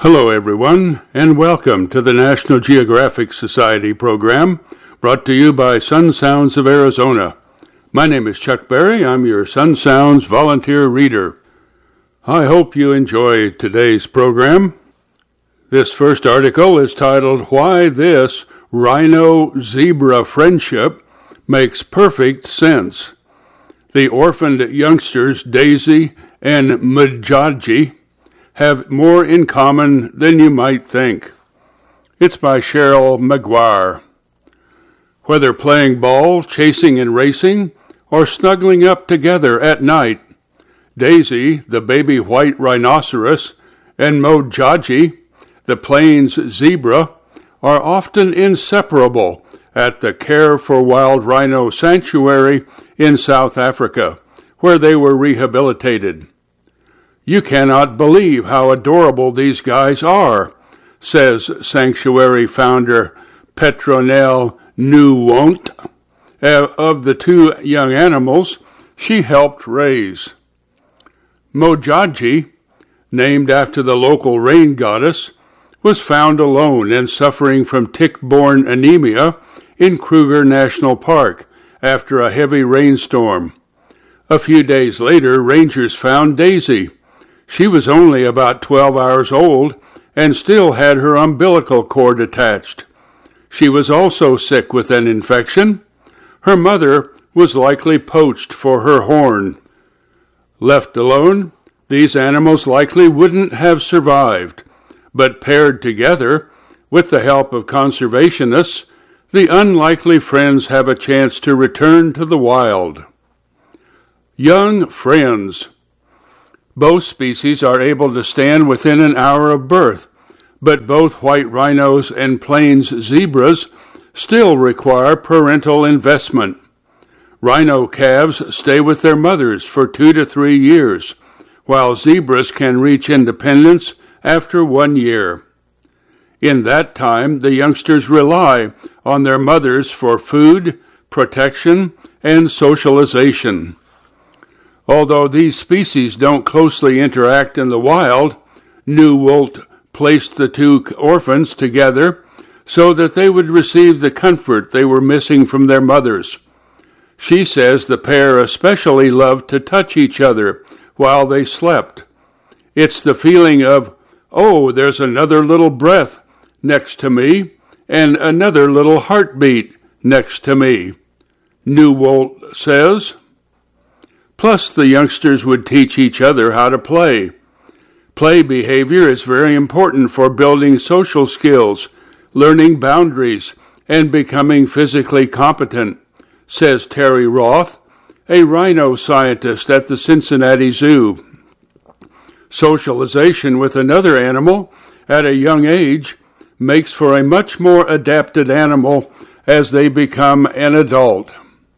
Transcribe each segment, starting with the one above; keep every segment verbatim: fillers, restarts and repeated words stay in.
Hello, everyone, and welcome to the National Geographic Society program, brought to you by Sun Sounds of Arizona. My name is Chuck Berry. I'm your Sun Sounds volunteer reader. I hope you enjoy today's program. This first article is titled, Why This Rhino-Zebra Friendship Makes Perfect Sense. The orphaned youngsters Daisy and Mujaji have more in common than you might think. It's by Cheryl Maguire. Whether playing ball, chasing and racing, or snuggling up together at night, Daisy, the baby white rhinoceros, and Mujaji, the plains zebra, are often inseparable at the Care for Wild Rhino Sanctuary in South Africa, where they were rehabilitated. You cannot believe how adorable these guys are, says sanctuary founder Petronelle Nieuwoudt, of the two young animals she helped raise. Mujaji, named after the local rain goddess, was found alone and suffering from tick-borne anemia in Kruger National Park after a heavy rainstorm. A few days later, rangers found Daisy. She was only about twelve hours old and still had her umbilical cord attached. She was also sick with an infection. Her mother was likely poached for her horn. Left alone, these animals likely wouldn't have survived, but paired together, with the help of conservationists, the unlikely friends have a chance to return to the wild. Young friends. Both species are able to stand within an hour of birth, but both white rhinos and plains zebras still require parental investment. Rhino calves stay with their mothers for two to three years, while zebras can reach independence after one year. In that time, the youngsters rely on their mothers for food, protection, and socialization. Although these species don't closely interact in the wild, Nieuwoudt placed the two orphans together so that they would receive the comfort they were missing from their mothers. She says the pair especially loved to touch each other while they slept. It's the feeling of, oh, there's another little breath next to me and another little heartbeat next to me, Nieuwoudt says. Plus, the youngsters would teach each other how to play. Play behavior is very important for building social skills, learning boundaries, and becoming physically competent, says Terry Roth, a rhino scientist at the Cincinnati Zoo. Socialization with another animal at a young age makes for a much more adapted animal as they become an adult.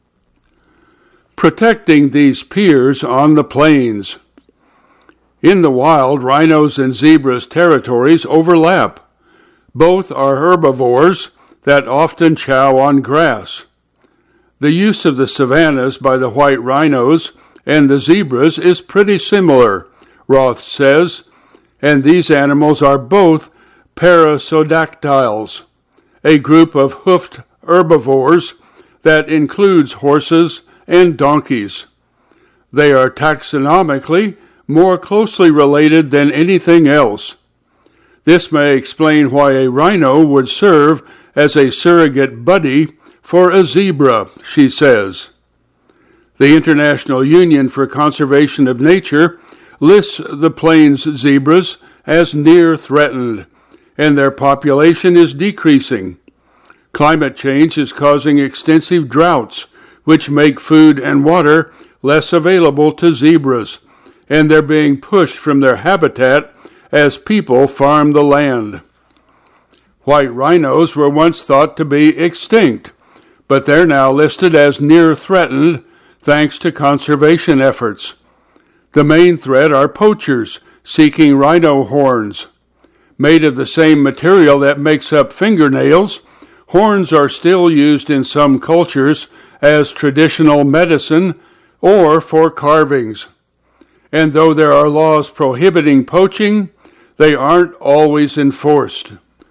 Protecting these peers on the plains. In the wild, rhinos and zebras' territories overlap. Both are herbivores that often chow on grass. The use of the savannas by the white rhinos and the zebras is pretty similar, Roth says, and these animals are both perissodactyls, a group of hoofed herbivores that includes horses and donkeys. They are taxonomically more closely related than anything else. This may explain why a rhino would serve as a surrogate buddy for a zebra, she says. The International Union for Conservation of Nature lists the plains zebras as near threatened, and their population is decreasing. Climate change is causing extensive droughts, which make food and water less available to zebras, and they're being pushed from their habitat as people farm the land. White rhinos were once thought to be extinct, but they're now listed as near threatened thanks to conservation efforts. The main threat are poachers seeking rhino horns. Made of the same material that makes up fingernails, horns are still used in some cultures as traditional medicine or for carvings. And though there are laws prohibiting poaching, They aren't always enforced.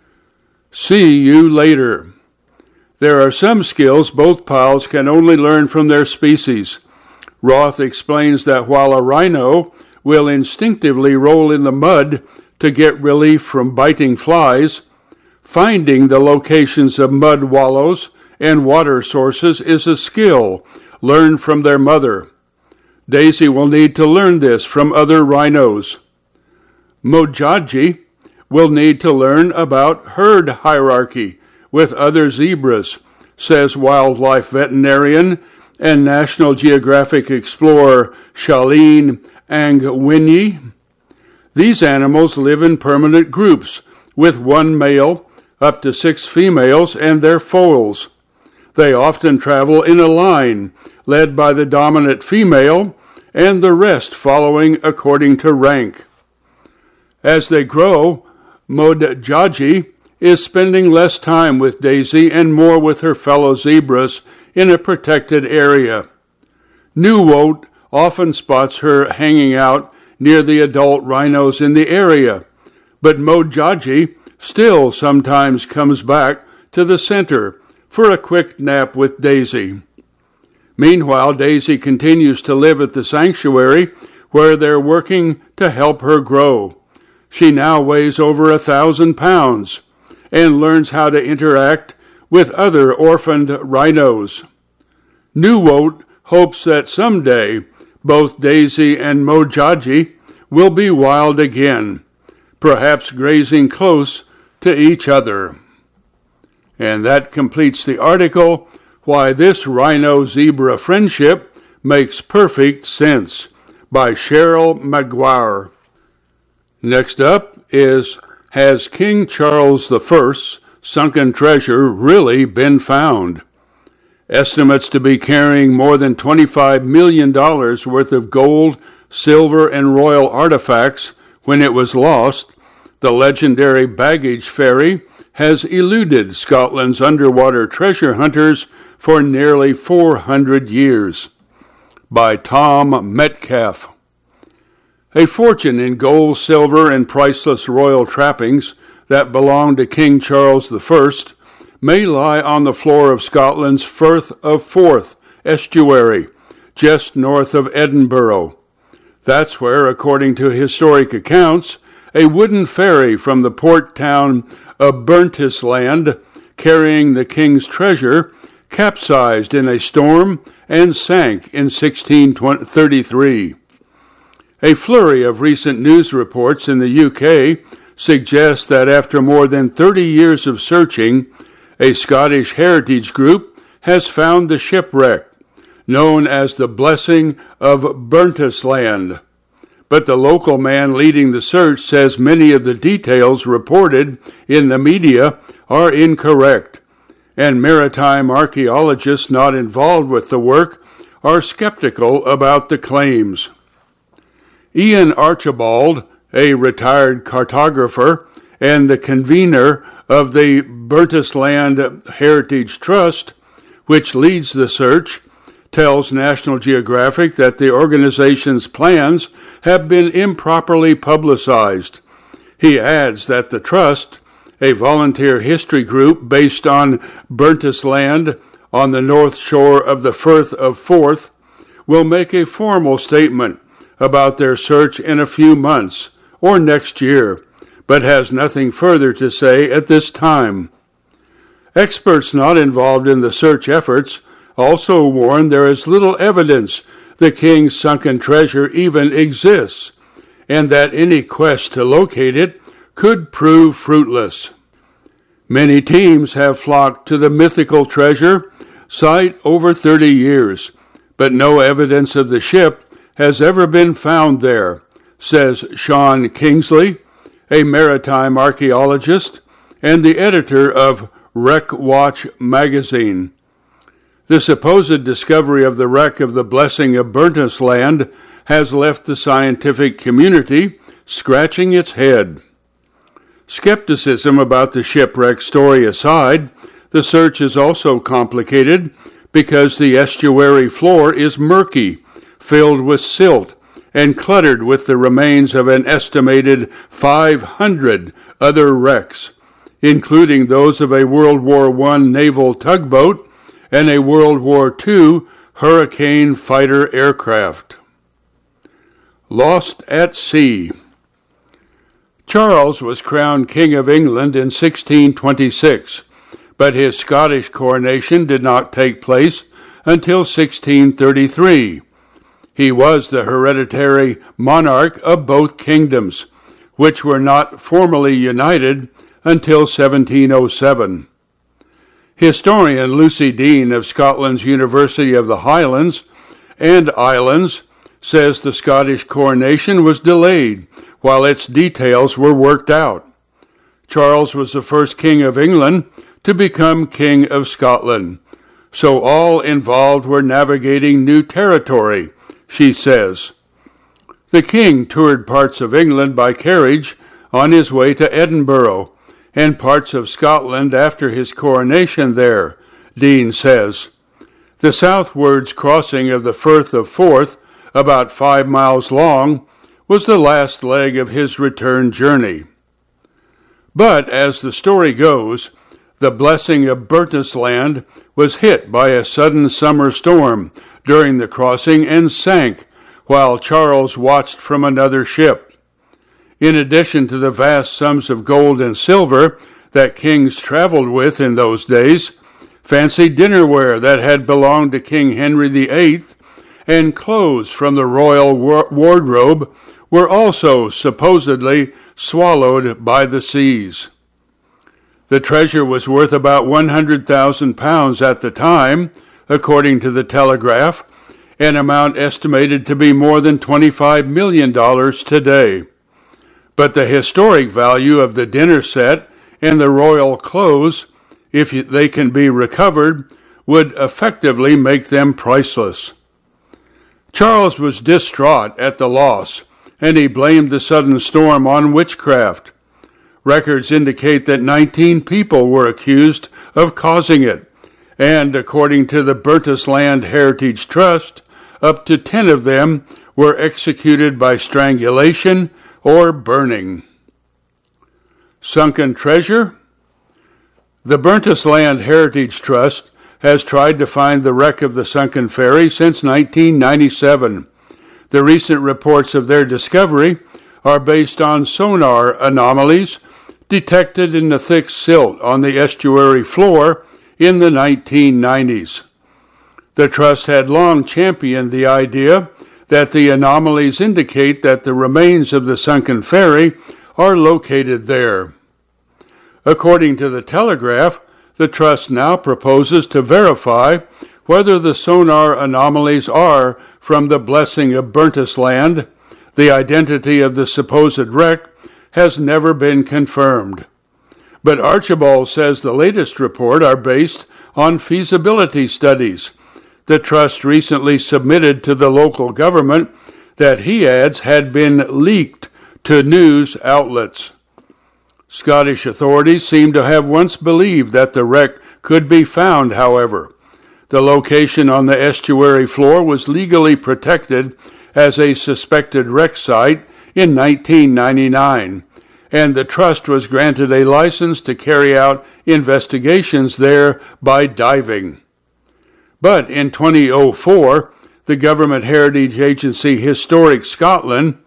See you later. There are some skills both pals can only learn from their species. Roth explains that while a rhino will instinctively roll in the mud to get relief from biting flies, finding the locations of mud wallows and water sources is a skill learned from their mother. Daisy will need to learn this from other rhinos. Mojaji will need to learn about herd hierarchy with other zebras, says wildlife veterinarian and National Geographic explorer Shailene Angwini. These animals live in permanent groups with one male, up to six females, and their foals. They often travel in a line, led by the dominant female, and the rest following according to rank. As they grow, Mojaji is spending less time with Daisy and more with her fellow zebras in a protected area. Nuwot often spots her hanging out near the adult rhinos in the area, but Mojaji still sometimes comes back to the center for a quick nap with Daisy. Meanwhile, Daisy continues to live at the sanctuary where they're working to help her grow. She now weighs over a thousand pounds and learns how to interact with other orphaned rhinos. Nuwot hopes that someday both Daisy and Mojaji will be wild again, perhaps grazing close to each other. And that completes the article, Why This Rhino-Zebra Friendship Makes Perfect Sense, by Cheryl Maguire. Next up is, Has King Charles the First's sunken treasure really been found? Estimates to be carrying more than twenty-five million dollars worth of gold, silver, and royal artifacts when it was lost, the legendary baggage ferry has eluded Scotland's underwater treasure hunters for nearly four hundred years. By Tom Metcalf. A fortune in gold, silver, and priceless royal trappings that belonged to King Charles the First may lie on the floor of Scotland's Firth of Forth estuary, just north of Edinburgh. That's where, according to historic accounts, a wooden ferry from the port town of Burntisland, carrying the king's treasure, capsized in a storm and sank in sixteen thirty-three. A flurry of recent news reports in the U K suggests that after more than thirty years of searching, a Scottish heritage group has found the shipwreck, known as the Blessing of Burntisland. But the local man leading the search says many of the details reported in the media are incorrect, and maritime archaeologists not involved with the work are skeptical about the claims. Ian Archibald, a retired cartographer and the convener of the Burntisland Heritage Trust, which leads the search, tells National Geographic that the organization's plans have been improperly publicized. He adds that the Trust, a volunteer history group based on Burntisland on the north shore of the Firth of Forth, will make a formal statement about their search in a few months or next year, but has nothing further to say at this time. Experts not involved in the search efforts also warn there is little evidence the king's sunken treasure even exists, and that any quest to locate it could prove fruitless. Many teams have flocked to the mythical treasure site over thirty years, but no evidence of the ship has ever been found there, says Sean Kingsley, a maritime archaeologist and the editor of Wreck Watch magazine. The supposed discovery of the wreck of the Blessing of Burntisland has left the scientific community scratching its head. Skepticism about the shipwreck story aside, the search is also complicated because the estuary floor is murky, filled with silt, and cluttered with the remains of an estimated five hundred other wrecks, including those of a World War One naval tugboat and a World War Two Hurricane fighter aircraft. Lost at sea. Charles was crowned King of England in sixteen twenty-six, but his Scottish coronation did not take place until sixteen thirty-three. He was the hereditary monarch of both kingdoms, which were not formally united until seventeen oh seven. Historian Lucy Dean of Scotland's University of the Highlands and Islands says the Scottish coronation was delayed while its details were worked out. Charles was the first king of England to become King of Scotland, so all involved were navigating new territory, she says. The king toured parts of England by carriage on his way to Edinburgh, and parts of Scotland after his coronation there, Dean says. The southwards crossing of the Firth of Forth, about five miles long, was the last leg of his return journey. But, as the story goes, the blessing of Bertisland was hit by a sudden summer storm during the crossing and sank while Charles watched from another ship. In addition to the vast sums of gold and silver that kings traveled with in those days, fancy dinnerware that had belonged to King Henry the Eighth and clothes from the royal war- wardrobe were also supposedly swallowed by the seas. The treasure was worth about one hundred thousand pounds at the time, according to the Telegraph, an amount estimated to be more than twenty-five million dollars today. But the historic value of the dinner set and the royal clothes, if they can be recovered, would effectively make them priceless. Charles was distraught at the loss, and he blamed the sudden storm on witchcraft. Records indicate that nineteen people were accused of causing it, and according to the Bertisland Heritage Trust, up to ten of them were executed by strangulation or burning. Sunken treasure? The Bertisland Heritage Trust has tried to find the wreck of the sunken ferry since nineteen ninety-seven. The recent reports of their discovery are based on sonar anomalies detected in the thick silt on the estuary floor in the nineteen nineties. The trust had long championed the idea that the anomalies indicate that the remains of the sunken ferry are located there. According to the Telegraph, the trust now proposes to verify whether the sonar anomalies are from the blessing of Bertisland. The identity of the supposed wreck has never been confirmed. But Archibald says the latest report are based on feasibility studies the trust recently submitted to the local government that he adds had been leaked to news outlets. Scottish authorities seem to have once believed that the wreck could be found, however. The location on the estuary floor was legally protected as a suspected wreck site in nineteen ninety-nine, and the trust was granted a license to carry out investigations there by diving. But in two thousand four, the government heritage agency Historic Scotland,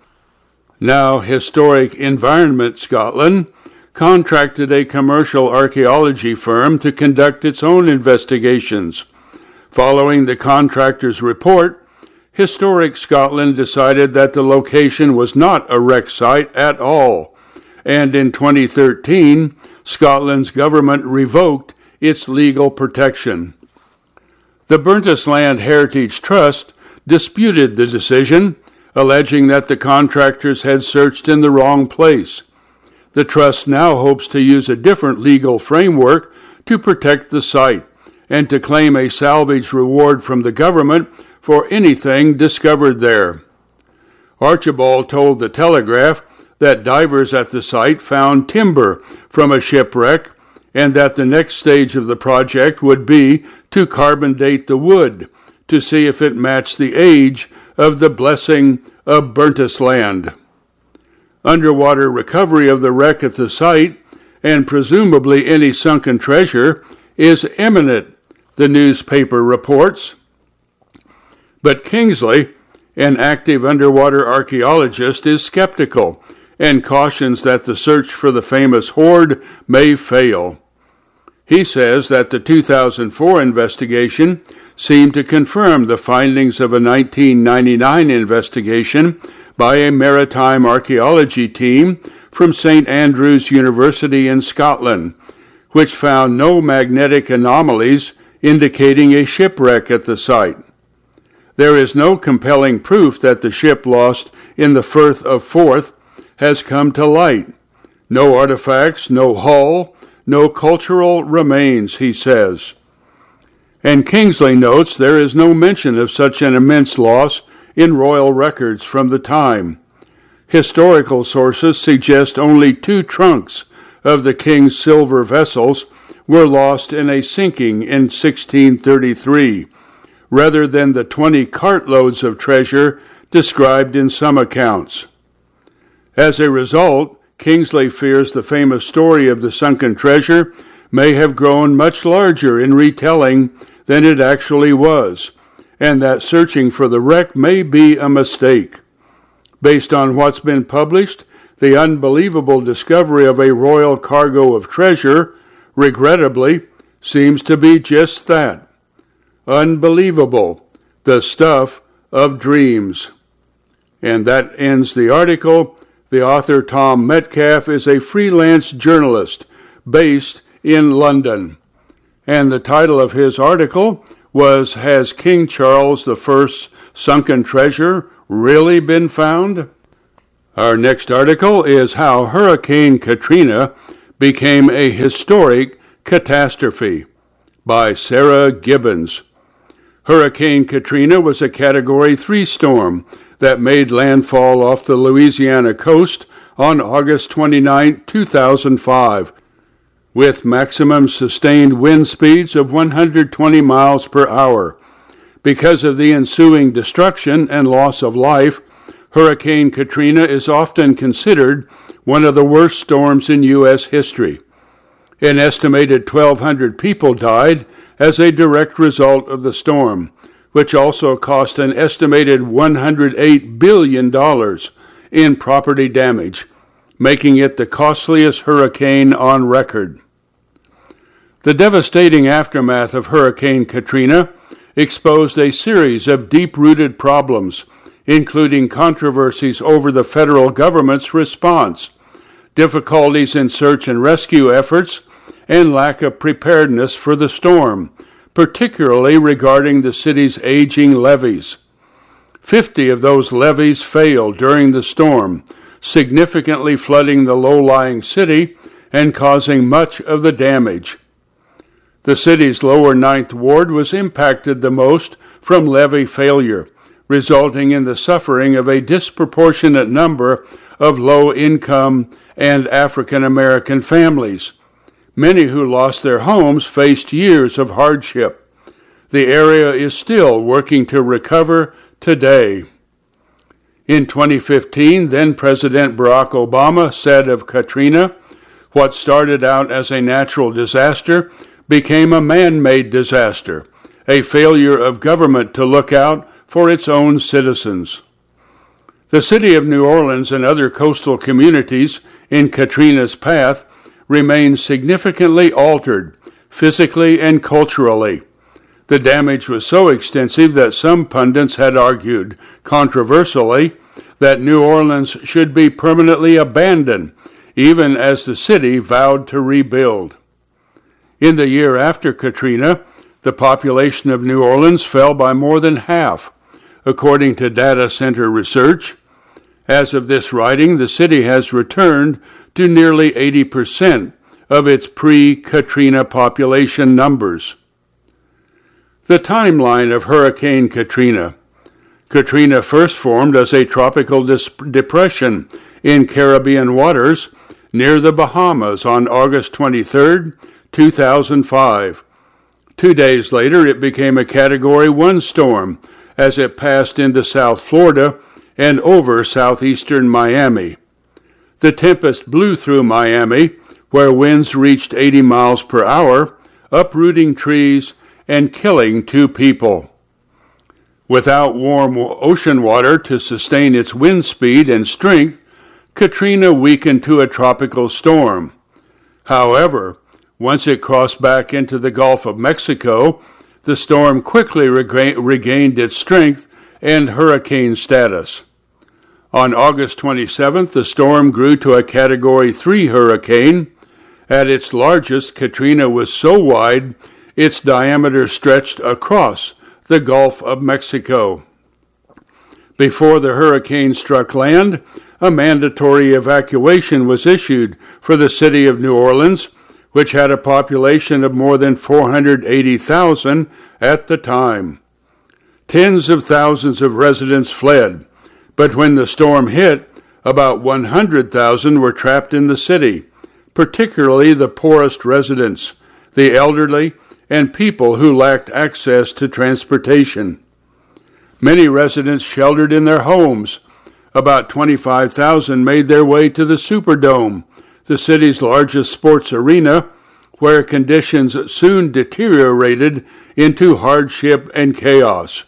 now Historic Environment Scotland, contracted a commercial archaeology firm to conduct its own investigations. Following the contractor's report, Historic Scotland decided that the location was not a wreck site at all, and in twenty thirteen, Scotland's government revoked its legal protection. The Bertisland Heritage Trust disputed the decision, alleging that the contractors had searched in the wrong place. The trust now hopes to use a different legal framework to protect the site and to claim a salvage reward from the government for anything discovered there. Archibald told the Telegraph that divers at the site found timber from a shipwreck and that the next stage of the project would be to carbon date the wood to see if it matched the age of the blessing of Burntis Land. Underwater recovery of the wreck at the site, and presumably any sunken treasure, is imminent, the newspaper reports. But Kingsley, an active underwater archaeologist, is skeptical and cautions that the search for the famous hoard may fail. He says that the two thousand four investigation seemed to confirm the findings of a nineteen ninety-nine investigation by a maritime archaeology team from Saint Andrews University in Scotland, which found no magnetic anomalies indicating a shipwreck at the site. There is no compelling proof that the ship lost in the Firth of Forth has come to light. No artifacts, no hull, no cultural remains, he says. And Kingsley notes there is no mention of such an immense loss in royal records from the time. Historical sources suggest only two trunks of the king's silver vessels were lost in a sinking in sixteen thirty-three, rather than the twenty cartloads of treasure described in some accounts. As a result, Kingsley fears the famous story of the sunken treasure may have grown much larger in retelling than it actually was, and that searching for the wreck may be a mistake. Based on what's been published, the unbelievable discovery of a royal cargo of treasure, regrettably, seems to be just that. Unbelievable, the stuff of dreams. And that ends the article. The author, Tom Metcalf, is a freelance journalist based in London. And the title of his article was, Has King Charles the First's Sunken Treasure Really Been Found? Our next article is How Hurricane Katrina Became a Historic Catastrophe by Sarah Gibbons. Hurricane Katrina was a Category three storm that made landfall off the Louisiana coast on August twenty-ninth, two thousand five, with maximum sustained wind speeds of one hundred twenty miles per hour. Because of the ensuing destruction and loss of life, Hurricane Katrina is often considered one of the worst storms in U S history. An estimated twelve hundred people died as a direct result of the storm, which also cost an estimated one hundred eight billion dollars in property damage, making it the costliest hurricane on record. The devastating aftermath of Hurricane Katrina exposed a series of deep-rooted problems, including controversies over the federal government's response, difficulties in search and rescue efforts, and lack of preparedness for the storm, particularly regarding the city's aging levees. Fifty of those levees failed during the storm, significantly flooding the low-lying city and causing much of the damage. The city's lower Ninth Ward was impacted the most from levee failure, resulting in the suffering of a disproportionate number of low-income and African-American families. Many who lost their homes faced years of hardship. The area is still working to recover today. In twenty fifteen, then-President Barack Obama said of Katrina, what started out as a natural disaster became a man-made disaster, a failure of government to look out for its own citizens. The city of New Orleans and other coastal communities in Katrina's path remain significantly altered, physically and culturally. The damage was so extensive that some pundits had argued, controversially, that New Orleans should be permanently abandoned, even as the city vowed to rebuild. In the year after Katrina, the population of New Orleans fell by more than half, according to data center research. As of this writing, the city has returned to nearly eighty percent of its pre-Katrina population numbers. The timeline of Hurricane Katrina. Katrina first formed as a tropical dis- depression in Caribbean waters near the Bahamas on August twenty-third, two thousand five. Two days later, it became a Category one storm as it passed into South Florida and over southeastern Miami. The tempest blew through Miami, where winds reached eighty miles per hour, uprooting trees and killing two people. Without warm ocean water to sustain its wind speed and strength, Katrina weakened to a tropical storm. However, once it crossed back into the Gulf of Mexico, the storm quickly rega- regained its strength and hurricane status. On August twenty-seventh, the storm grew to a Category three hurricane. At its largest, Katrina was so wide, its diameter stretched across the Gulf of Mexico. Before the hurricane struck land, a mandatory evacuation was issued for the city of New Orleans, which had a population of more than four hundred eighty thousand at the time. Tens of thousands of residents fled, but when the storm hit, about one hundred thousand were trapped in the city, particularly the poorest residents, the elderly, and people who lacked access to transportation. Many residents sheltered in their homes. About twenty-five thousand made their way to the Superdome, the city's largest sports arena, where conditions soon deteriorated into hardship and chaos.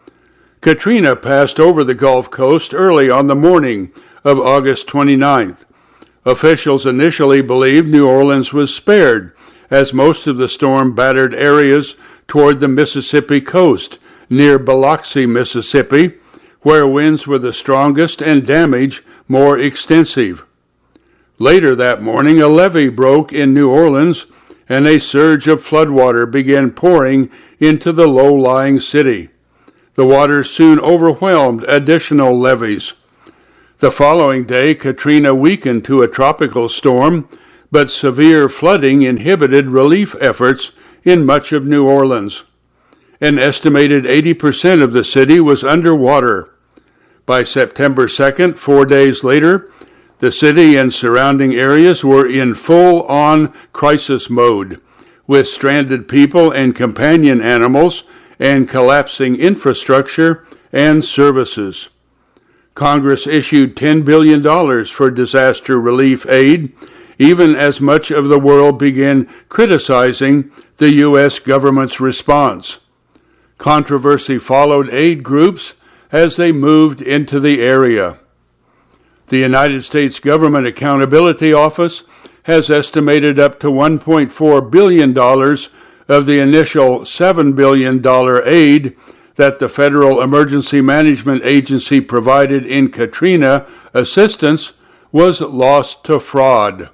Katrina passed over the Gulf Coast early on the morning of August twenty-ninth. Officials initially believed New Orleans was spared, as most of the storm battered areas toward the Mississippi coast, near Biloxi, Mississippi, where winds were the strongest and damage more extensive. Later that morning, a levee broke in New Orleans, and a surge of floodwater began pouring into the low-lying city. The water soon overwhelmed additional levees. The following day, Katrina weakened to a tropical storm, but severe flooding inhibited relief efforts in much of New Orleans. An estimated eighty percent of the city was underwater. By September second, four days later, the city and surrounding areas were in full-on crisis mode, with stranded people and companion animals and collapsing infrastructure and services. Congress issued ten billion dollars for disaster relief aid, even as much of the world began criticizing the U S government's response. Controversy followed aid groups as they moved into the area. The United States Government Accountability Office has estimated up to one point four billion dollars of the initial seven billion dollars aid that the Federal Emergency Management Agency provided in Katrina assistance was lost to fraud.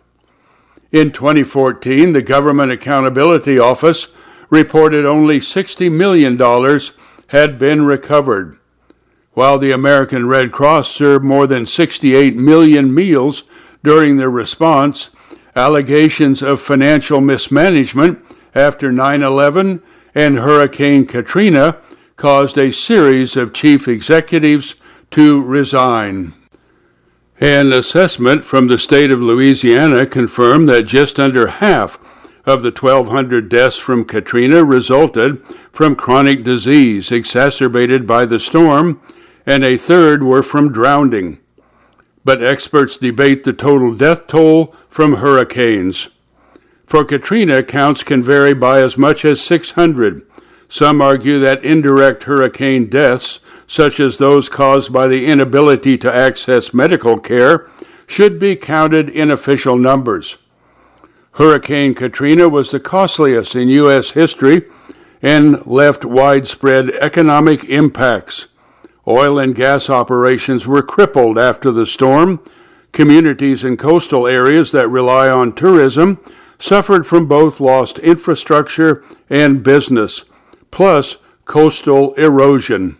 In twenty fourteen, the Government Accountability Office reported only sixty million dollars had been recovered. While the American Red Cross served more than sixty-eight million meals during their response, allegations of financial mismanagement after nine eleven and Hurricane Katrina caused a series of chief executives to resign. An assessment from the state of Louisiana confirmed that just under half of the twelve hundred deaths from Katrina resulted from chronic disease exacerbated by the storm, and a third were from drowning. But experts debate the total death toll from hurricanes. For Katrina, counts can vary by as much as six hundred. Some argue that indirect hurricane deaths, such as those caused by the inability to access medical care, should be counted in official numbers. Hurricane Katrina was the costliest in U S history and left widespread economic impacts. Oil and gas operations were crippled after the storm. Communities in coastal areas that rely on tourism suffered from both lost infrastructure and business, plus coastal erosion.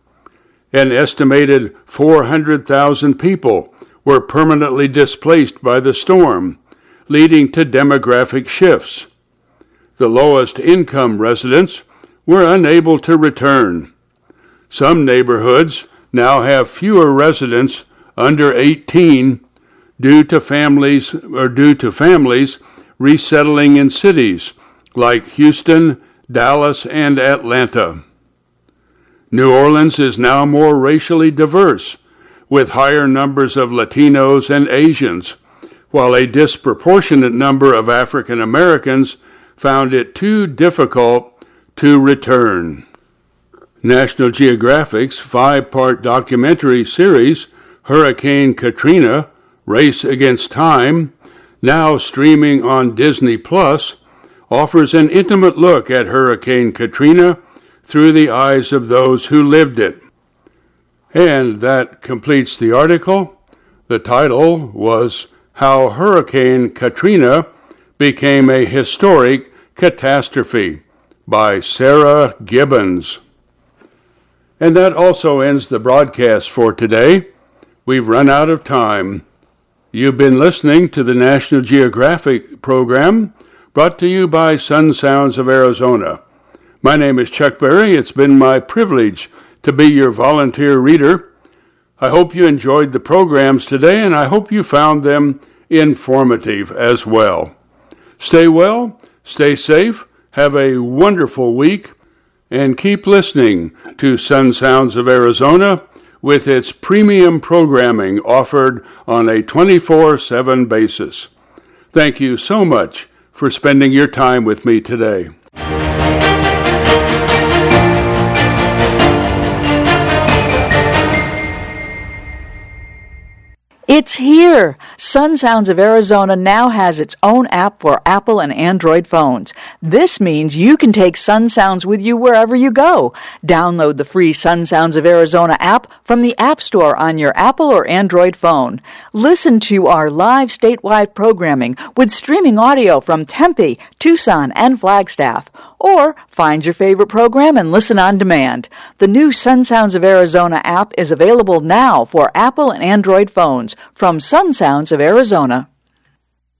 An estimated four hundred thousand people were permanently displaced by the storm, leading to demographic shifts. The lowest income residents were unable to return. Some neighborhoods now have fewer residents under eighteen due to families or due to families resettling in cities like Houston, Dallas, and Atlanta. New Orleans is now more racially diverse, with higher numbers of Latinos and Asians, while a disproportionate number of African Americans found it too difficult to return. National Geographic's five-part documentary series, Hurricane Katrina, Race Against Time, now streaming on Disney Plus, offers an intimate look at Hurricane Katrina through the eyes of those who lived it. And that completes the article. The title was How Hurricane Katrina Became a Historic Catastrophe by Sarah Gibbons. And that also ends the broadcast for today. We've run out of time. You've been listening to the National Geographic program brought to you by Sun Sounds of Arizona. My name is Chuck Berry. It's been my privilege to be your volunteer reader. I hope you enjoyed the programs today, and I hope you found them informative as well. Stay well, stay safe, have a wonderful week, and keep listening to Sun Sounds of Arizona with its premium programming offered on a twenty-four seven basis. Thank you so much for spending your time with me today. It's here! Sun Sounds of Arizona now has its own app for Apple and Android phones. This means you can take Sun Sounds with you wherever you go. Download the free Sun Sounds of Arizona app from the App Store on your Apple or Android phone. Listen to our live statewide programming with streaming audio from Tempe, Tucson, and Flagstaff. Or find your favorite program and listen on demand. The new Sun Sounds of Arizona app is available now for Apple and Android phones from Sun Sounds of Arizona.